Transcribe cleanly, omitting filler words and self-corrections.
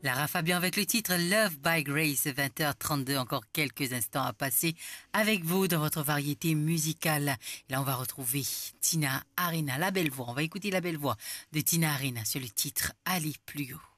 Lara Fabian avec le titre Love by Grace, 20h32, encore quelques instants à passer avec vous dans votre variété musicale. Et là, on va retrouver Tina Arena, la belle voix. On va écouter la belle voix de Tina Arena sur le titre Aller plus haut.